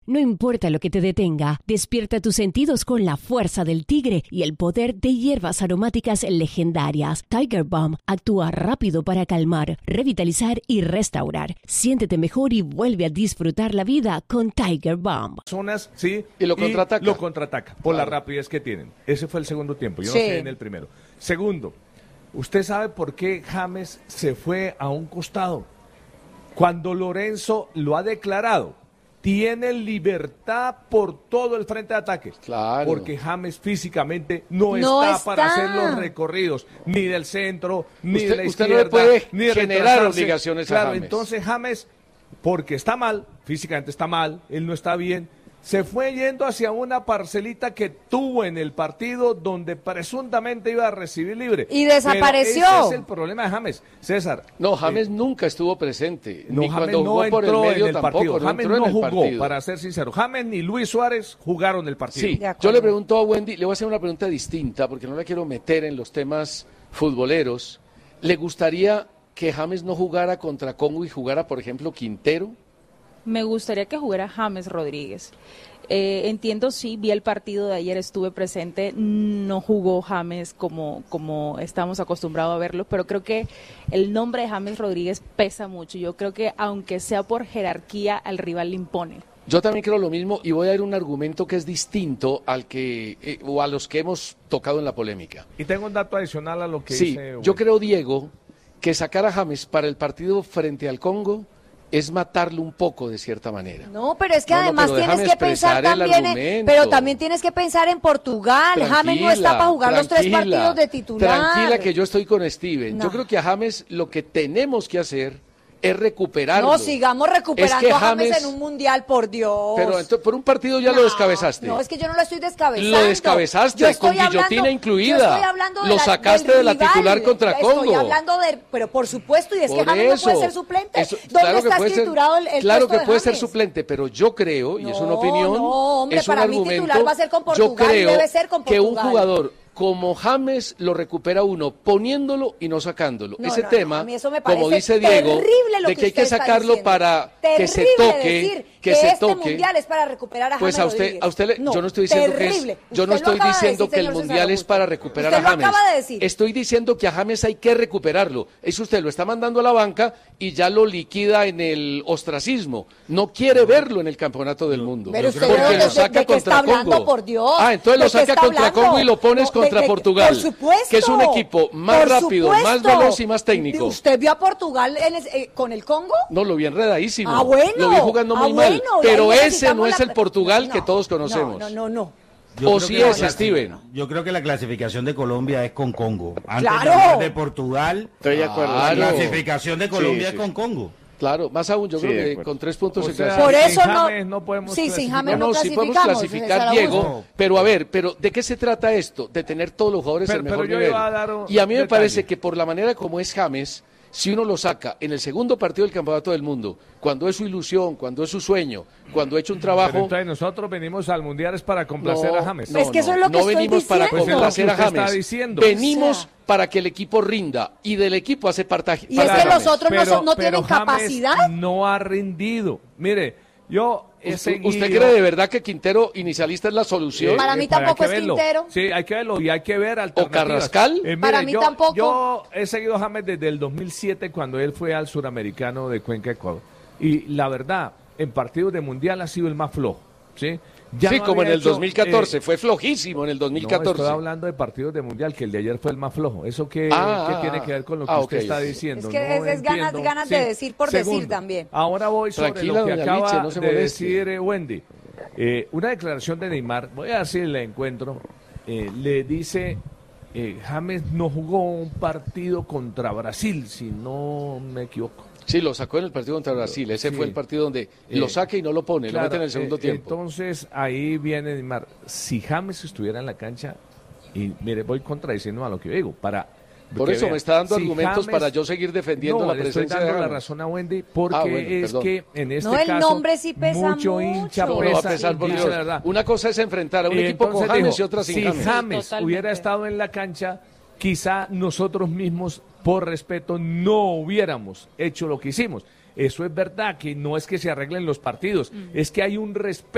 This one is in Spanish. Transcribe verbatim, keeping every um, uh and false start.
No importa lo que te detenga, despierta tus sentidos con la fuerza del tigre y el poder de hierbas aromáticas legendarias. Tiger Balm actúa rápido para calmar, revitalizar y restaurar. Siéntete mejor y vuelve a disfrutar la vida con Tiger Balm. Zonas, sí, y lo contraataca. Y lo contraataca por claro. la rapidez que tienen. Ese fue el segundo tiempo, yo sí. no sé en el primero. Segundo, ¿usted sabe por qué James se fue a un costado? Cuando Lorenzo lo ha declarado, tiene libertad por todo el frente de ataque. Claro. Porque James físicamente no, no está, está para hacer los recorridos, ni del centro, ni usted, de la usted izquierda. no le puede ni de generar retrasarse. obligaciones claro, a James. Entonces James, porque está mal, físicamente está mal, él no está bien, se fue yendo hacia una parcelita que tuvo en el partido donde presuntamente iba a recibir libre. Y desapareció. Pero ese es el problema de James. César. No, James eh, nunca estuvo presente. no, ni James cuando jugó no por el entró medio en el tampoco. partido. No James entró en no el jugó, partido. para ser sincero. James ni Luis Suárez jugaron el partido. Sí, yo le pregunto a Wendy, le voy a hacer una pregunta distinta porque no la quiero meter en los temas futboleros. ¿Le gustaría que James no jugara contra Congo y jugara, por ejemplo, Quintero? Me gustaría que jugara James Rodríguez. Eh, entiendo, sí, vi el partido de ayer, estuve presente, no jugó James como, como estamos acostumbrados a verlo, pero creo que el nombre de James Rodríguez pesa mucho. Yo creo que aunque sea por jerarquía, al rival le impone. Yo también creo lo mismo y voy a dar un argumento que es distinto al que eh, o a los que hemos tocado en la polémica. Y tengo un dato adicional a lo que sí, dice... yo creo, Diego, que sacar a James para el partido frente al Congo es matarlo un poco de cierta manera. No, pero es que no, no, además tienes que pensar también en, pero también tienes que pensar en Portugal. Tranquila, James no está para jugar los tres partidos de titular. Tranquila que yo estoy con Steven. No. Yo creo que a James lo que tenemos que hacer es recuperarlo. No, sigamos recuperando es que a James, James en un mundial, por Dios. Pero entonces, por un partido ya no, lo descabezaste. No, es que yo no lo estoy descabezando. Lo descabezaste, con guillotina hablando, incluida. Yo estoy hablando de lo la, sacaste del de la rival, titular contra estoy Congo. Estoy hablando de, pero por supuesto, y es por que James eso, no puede ser suplente. Eso, ¿Dónde claro está escriturado ser, el, el Claro puesto que puede de ser James? suplente, pero yo creo, y no, es una opinión, no, hombre, es un para argumento, mí titular va a ser con Portugal, yo creo debe ser con que un Portugal. jugador como James lo recupera uno poniéndolo y no sacándolo. No, Ese no, tema, no, a mí eso me como dice Diego, lo de que que hay que usted está sacarlo diciendo. para terrible que se toque, decir que, que se este toque. mundial es para recuperar a James Pues a usted, Rodríguez. a usted le, no, yo no estoy diciendo terrible. que es, yo no Usted lo estoy acaba de diciendo decir, que el señor mundial César es para recuperar Usted a lo James. acaba de decir. Estoy diciendo que a James hay que recuperarlo. Eso usted lo está mandando a la banca y ya lo liquida en el ostracismo. No quiere verlo en el campeonato del mundo. Pero usted porque de, lo saca de, de contra está hablando, Congo. por Dios. Ah, entonces lo saca contra hablando? Congo y lo pones No, contra de, de, Portugal. Por supuesto. Que es un equipo más por rápido, supuesto. más veloz y más técnico. ¿Usted vio a Portugal en el, eh, con el Congo? No, lo vi enredadísimo. Ah, bueno. Lo vi jugando muy ah, mal. bueno, Pero ese ese no es el Portugal no, que todos conocemos. No, no, no. no. Yo o creo si que la es, clasi- Steven. Yo creo que la clasificación de Colombia es con Congo. Antes ¡Claro! de hablar de Portugal, Estoy de acuerdo. la Claro. clasificación de Colombia Sí, es sí. con Congo. Claro, más aún, yo Sí, creo de que acuerdo. con tres puntos O se sea, clasifica. Por sin eso no. James no podemos Sí, sin clasificar. James No, no no, sí podemos clasificamos. clasificar, César Diego, Augusto. pero a ver, pero ¿de qué se trata esto? De tener todos los jugadores Pero- al mejor pero yo nivel. iba a dar un Y a mí me detalle. parece que por la manera como es James, si uno lo saca en el segundo partido del Campeonato del Mundo, cuando es su ilusión, cuando es su sueño, cuando ha hecho un Pero trabajo... entonces nosotros venimos al mundial es para complacer No, a James. no, Es que eso no, es lo que no estoy venimos para diciendo. complacer Pues a es lo que usted James. está diciendo. Venimos O sea. para que el equipo rinda y del equipo hace parte Y es que los otros no, son- no pero tienen James capacidad. no ha rendido. Mire, yo he ¿Usted, seguido... ¿Usted cree de verdad que Quintero inicialista es la solución? Para mí tampoco hay que es verlo. Quintero. Sí, hay que verlo y hay que ver alternativas. Carrascal? Eh, mire, Para mí yo, tampoco. Yo he seguido a James desde el dos mil siete cuando él fue al Suramericano de Cuenca, Ecuador. Y la verdad, en partidos de mundial ha sido el más flojo, ¿sí? Ya sí, no como en había el hecho, dos mil catorce, eh, fue flojísimo en el dos mil catorce. No, estoy hablando de partidos de mundial, que el de ayer fue el más flojo. ¿Eso qué, Ah, qué ah, tiene ah. que ver con lo que Ah, usted ok, está ok. diciendo? Es que No es- es ganas- entiendo. ganas de decir por decir también. Ahora voy sobre Tranquila, lo que doña acaba Liche, no se de moleste. decir eh, Wendy. Eh, una declaración de Neymar, voy a ver si la encuentro, eh, le dice, eh, James no jugó un partido contra Brasil, si no me equivoco. Sí, lo sacó en el partido contra Brasil. Ese Sí. fue el partido donde Eh, lo saca y no lo pone, Claro, lo mete en el segundo eh, tiempo. Entonces ahí viene Neymar. Si James estuviera en la cancha, y mire, voy contradiciendo a lo que yo digo, para... Por que eso vean, me está dando si argumentos James- para yo seguir defendiendo no, la le presencia estoy de dando la James. razón a Wendy porque Ah, bueno, es perdón. que en este No, el caso nombre sí pesa mucho hincha mucho. No, no va a pesa, pesar, por dice Dios. la verdad. Una cosa es enfrentar a un Y equipo con entonces James dijo, y otra sin si James. James Totalmente. hubiera estado en la cancha, quizá nosotros mismos, por respeto, no hubiéramos hecho lo que hicimos. Eso es verdad, que no es que se arreglen los partidos, es que hay un respeto.